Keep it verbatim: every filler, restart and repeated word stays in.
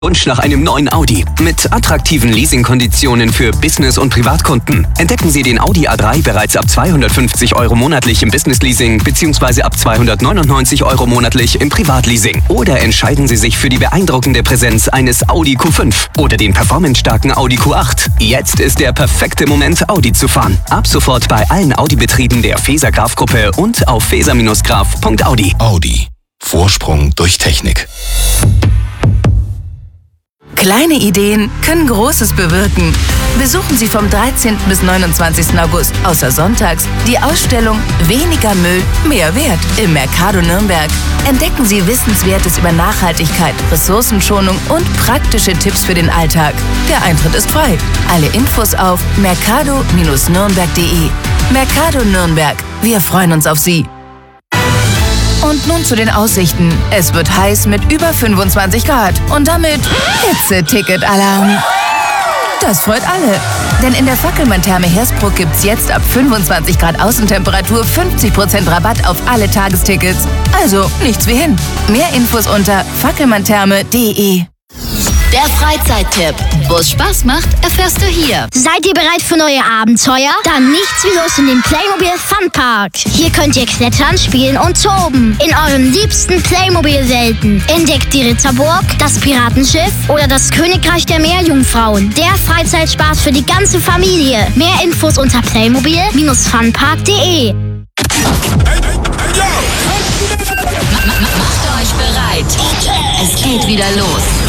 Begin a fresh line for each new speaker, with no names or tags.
Wunsch nach einem neuen Audi mit attraktiven Leasingkonditionen für Business- und Privatkunden. Entdecken Sie den Audi A drei bereits ab zweihundertfünfzig Euro monatlich im Business-Leasing bzw. ab zweihundertneunundneunzig Euro monatlich im Privatleasing. Oder entscheiden Sie sich für die beeindruckende Präsenz eines Audi Q fünf oder den performancestarken Audi Q acht. Jetzt ist der perfekte Moment, Audi zu fahren. Ab sofort bei allen Audi-Betrieben der Feser Graf-Gruppe und auf feser Graf punkt audi.
Audi. Vorsprung durch Technik.
Kleine Ideen können Großes bewirken. Besuchen Sie vom dreizehnten bis neunundzwanzigsten August außer sonntags die Ausstellung Weniger Müll, mehr Wert im Mercado Nürnberg. Entdecken Sie Wissenswertes über Nachhaltigkeit, Ressourcenschonung und praktische Tipps für den Alltag. Der Eintritt ist frei. Alle Infos auf mercado Bindestrich nürnberg punkt de. Mercado Nürnberg. Wir freuen uns auf Sie. Und nun zu den Aussichten. Es wird heiß mit über fünfundzwanzig Grad und damit Hitze-Ticket-Alarm. Das freut alle. Denn in der Fackelmann-Therme Hersbruck gibt's jetzt ab fünfundzwanzig Grad Außentemperatur fünfzig Prozent Rabatt auf alle Tagestickets. Also nichts wie hin. Mehr Infos unter fackelmanntherme punkt de.
Der Freizeittipp. Wo es Spaß macht, erfährst du hier.
Seid ihr bereit für neue Abenteuer? Dann nichts wie los in den Playmobil Funpark. Hier könnt ihr klettern, spielen und toben. In euren liebsten Playmobil-Welten. Entdeckt die Ritterburg, das Piratenschiff oder das Königreich der Meerjungfrauen. Der Freizeitspaß für die ganze Familie. Mehr Infos unter playmobil Bindestrich funpark punkt de.
Macht euch bereit. Es geht wieder los.